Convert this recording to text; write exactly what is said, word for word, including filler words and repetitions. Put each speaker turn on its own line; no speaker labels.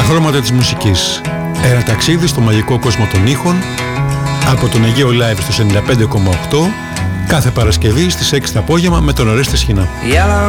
χρώματα της μουσικής. Ένα ταξίδι στο μαγικό κόσμο των ήχων από τον Αιγαίο Live στο ενενήντα πέντε κόμμα οκτώ κάθε Παρασκευή στις έξι το απόγευμα με τον Ορέστη Σχοινά.